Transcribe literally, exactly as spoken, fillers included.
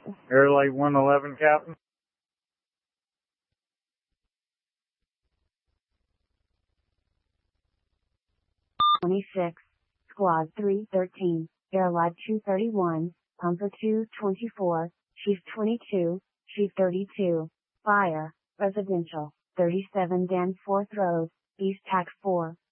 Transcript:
Airlight one eleven, Captain. twenty-six, Squad three thirteen, Airlight two thirty-one, Pumper two twenty-four, Chief twenty-two, Chief thirty-two, Fire, Residential, thirty-seven Danforth Road, East Tax four.